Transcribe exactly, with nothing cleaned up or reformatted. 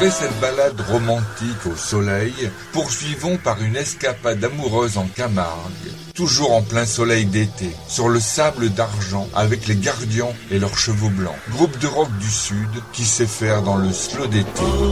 Après cette balade romantique au soleil, poursuivons par une escapade amoureuse en Camargue, toujours en plein soleil d'été, sur le sable d'argent avec les Gardians et leurs chevaux blancs, groupe de rock du sud qui sait faire dans le slow d'été.